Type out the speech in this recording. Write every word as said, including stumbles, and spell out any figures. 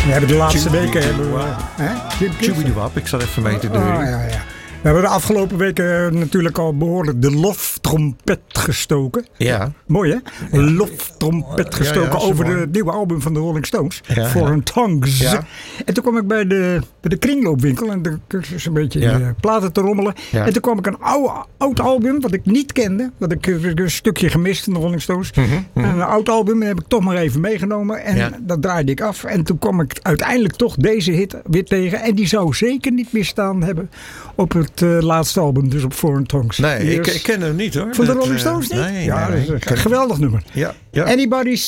We hebben de laatste weken... hebben we, hè? Tjoebidoewap, ik zat even mee te doen. Oh, ja, ja. We hebben de afgelopen weken natuurlijk al behoorlijk de loftrompet gestoken. Ja. Mooi hè? Ja. Loftrompet gestoken ja, ja, over de, het nieuwe album van de Rolling Stones. Ja, Foreign ja. Tongues. Ja. En toen kwam ik bij de, bij de kringloopwinkel. En toen dus een beetje ja. de platen te rommelen. Ja. En toen kwam ik een oude, oud album wat ik niet kende. Wat ik een stukje gemist van de Rolling Stones. Mm-hmm, mm-hmm. En een oud album heb ik toch maar even meegenomen. En ja. dat draaide ik af. En toen kwam ik uiteindelijk toch deze hit weer tegen. En die zou zeker niet meer staan hebben op het uh, laatste album. Dus op Foreign Tongues. Nee, ik, ik ken hem niet hoor. Van de dat, Rolling Stones niet? Nee, ja, nee, dat is een geweldig nummer. Ja, ja. Anybody's